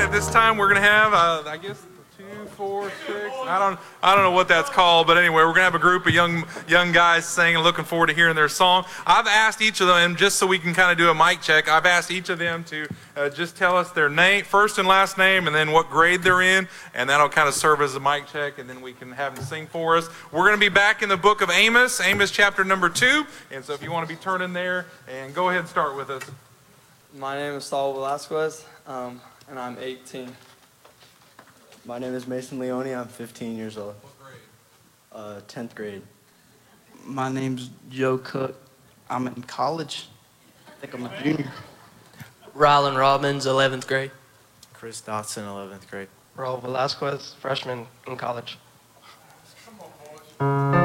at this time we're going to have, I guess, 2, 4, 6. I don't know what that's called, but anyway, we're going to have a group of young guys sing and looking forward to hearing their song. I've asked each of them, just so we can kind of do a mic check, I've asked each of them to just tell us their name, first and last name, and then what grade they're in, and that'll kind of serve as a mic check, and then we can have them sing for us. We're going to be back in the book of Amos chapter number 2, and so if you want to be turning there, and go ahead and start with us. My name is Saul Velasquez, and I'm 18. My name is Mason Leone. I'm 15 years old. What grade? 10th grade. My name's Joe Cook. I'm in college. I think I'm a junior. Rylan Robbins, 11th grade. Chris Dotson, 11th grade. Raul Velasquez, freshman in college. Come on, boys.